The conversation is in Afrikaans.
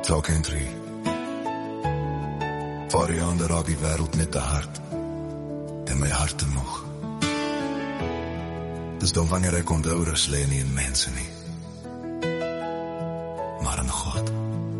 Talk en tree. Voor die ander raak die wereld net te hard. En my hart te moeg. Dis dan wanneer ek onthou rus lê nie in mense nie, maar in God.